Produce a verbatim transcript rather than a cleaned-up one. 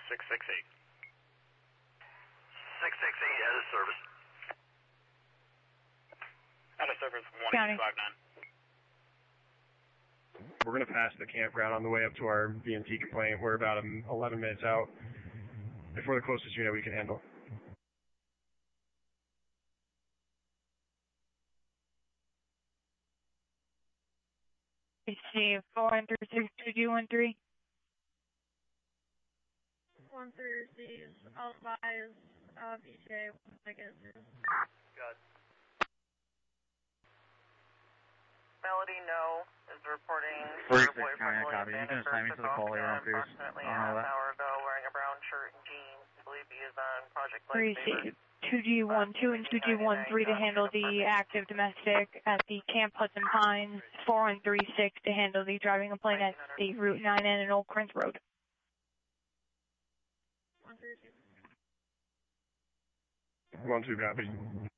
six six eight. six six eight out of service. Out of service one eight five nine. We're going to pass the campground on the way up to our V N T complaint. We're about um, eleven minutes out. If we're the closest unit we can handle. Receive four one three six two G one three. one three receives, I'll advise uh, V T A, I guess. Got it. Melody, no, is reporting her boyfriend William Vandenberg took off again approximately a half hour ago wearing a brown shirt and jeans. I believe he is on Project Lifesaver. Receive two G one two and two G one three to handle the active domestic at the Camp Hudson Pines. four one three six to handle the driving complaint at State Route nine N and Old Prince Road. one three six. One two copy.